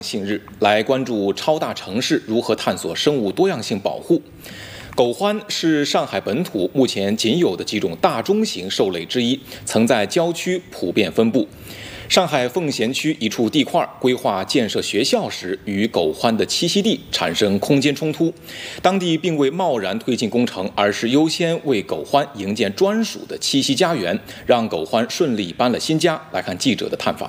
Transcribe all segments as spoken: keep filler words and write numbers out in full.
性日来关注超大城市如何探索生物多样性保护。狗獾是上海本土目前仅有的几种大中型兽类之一，曾在郊区普遍分布。上海奉贤区一处地块规划建设学校时，与狗獾的栖息地产生空间冲突，当地并未贸然推进工程，而是优先为狗獾营建专属的栖息家园，让狗獾顺利搬了新家。来看记者的探访。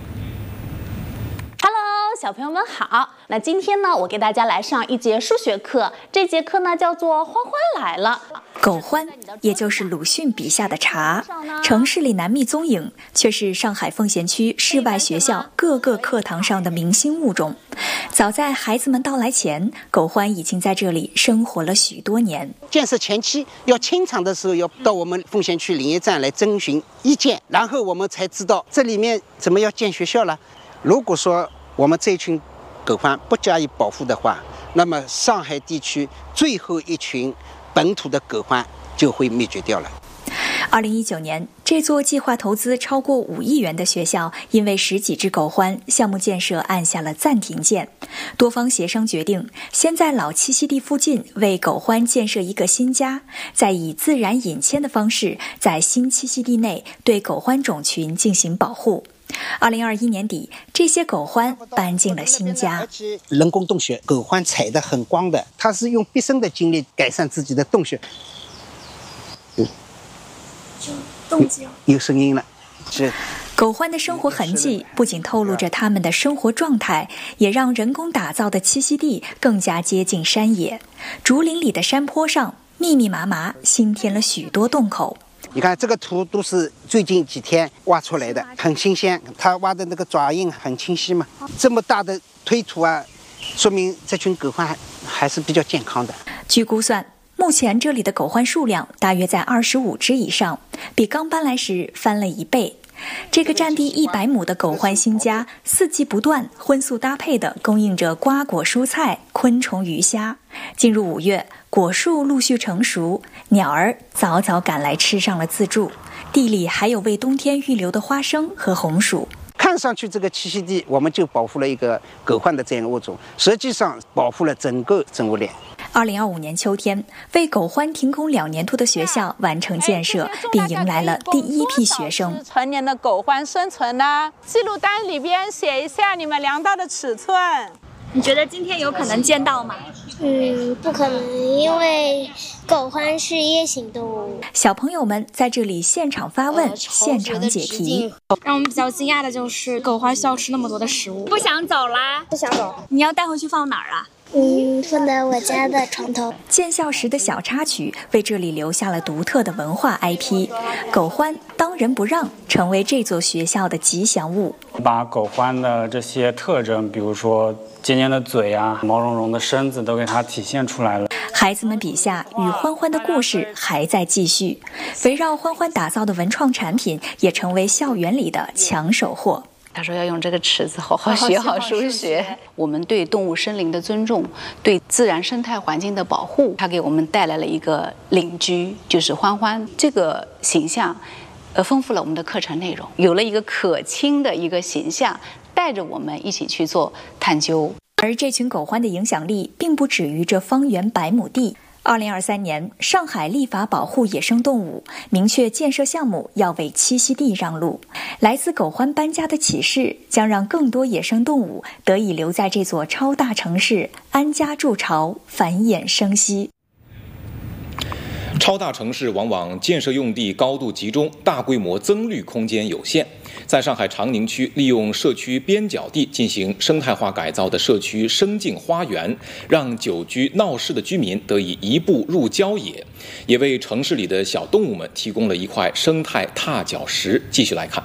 小朋友们好，那今天呢，我给大家来上一节数学课。这节课呢叫做“欢欢来了”。 狗獾，也就是鲁迅笔下的茶，城市里难觅踪影，却是上海奉贤区室外学校各个课堂上的明星物种。早在孩子们到来前，狗獾已经在这里生活了许多年。 建设前期要清场的时候，要到我们奉贤区林业站来征询意见，然后我们才知道这里面怎么要建学校了。如果说我们这群狗獾不加以保护的话，那么上海地区最后一群本土的狗獾就会灭绝掉了。 二零一九年，这座计划投资超过五亿元的学校，因为十几只狗獾，项目建设按下了暂停键。多方协商决定，先在老栖息地附近为狗獾建设一个新家，再以自然引迁的方式，在新栖息地内对狗獾种群进行保护。二零二一年底，这些狗獾搬进了新家。 人工洞穴，狗獾踩得很光的，它是用毕生的精力改善自己的洞穴。有， 动静有声音了，是。 狗獾的生活痕迹不仅透露着它们的生活状态，也让人工打造的栖息地更加接近山野。竹林里的山坡上，密密麻麻新添了许多洞口。 你看这个图都是最近几天挖出来的，很新鲜，它挖的那个爪印很清晰嘛。这么大的推土啊，说明这群狗獾还是比较健康的。 据估算，目前这里的狗獾数量大约在二十五只以上，比刚搬来时翻了一倍。这个占地一百亩的狗獾新家，四季不断、荤素搭配地供应着瓜果蔬菜、昆虫鱼虾。进入五月，果树陆续成熟，鸟儿早早赶来吃上了自助。地里还有为冬天预留的花生和红薯。 看上去这个栖息地，我们就保护了一个狗獾的这样的物种，实际上保护了整个生物链。 二零二五年秋天，为狗獾停工两年多的学校完成建设，并迎来了第一批学生。 成年的狗獾生存呢？记录单里边写一下你们量到的尺寸。 你觉得今天有可能见到吗？ 嗯，不可能，因为狗獾是夜行动物。 小朋友们在这里现场发问，呃、现场解题。 让我们比较惊讶的就是狗獾需要吃那么多的食物。不想走啦？ 不想走。 你要带回去放哪儿啊？ 嗯，放在我家的床头。 建校时的小插曲为这里留下了独特的文化 I P。狗獾当仁不让，成为这座学校的吉祥物。 把狗獾的这些特征，比如说尖尖的嘴啊、毛茸茸的身子，都给它体现出来了。 孩子们笔下与欢欢的故事还在继续，围绕欢欢打造的文创产品也成为校园里的抢手货。 他说要用这个尺子好好学好数学。我们对动物生灵的尊重，对自然生态环境的保护，他给我们带来了一个邻居，就是欢欢这个形象，呃，丰富了我们的课程内容，有了一个可亲的一个形象，带着我们一起去做探究。 而这群狗獾的影响力并不止于这方圆百亩地。二零二三年，上海立法保护野生动物，明确建设项目要为栖息地让路。来自狗獾搬家的启示，将让更多野生动物得以留在这座超大城市，安家筑巢，繁衍生息。 超大城市往往建设用地高度集中，大规模增绿空间有限。在上海长宁区，利用社区边角地进行生态化改造的社区生境花园，让久居闹市的居民得以一步入郊野，也为城市里的小动物们提供了一块生态踏脚石。继续来看。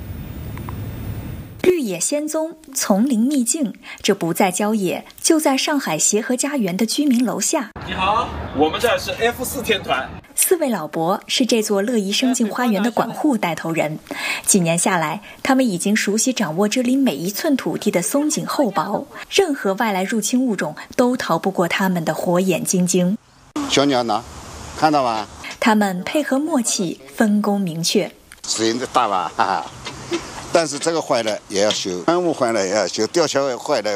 绿野仙踪，丛林秘境，这不在郊野，就在上海协和家园的居民楼下。 你好，我们这是 F 四 天团。 四位老伯是这座乐怡生境花园的管护带头人，几年下来，他们已经熟悉掌握这里每一寸土地的松紧厚薄，任何外来入侵物种都逃不过他们的火眼金睛。 小鸟呢？看到吧？ 他们配合默契，分工明确。 声音大吧，哈哈。但是这个坏了也要修，喷雾坏了也要修，吊桥坏了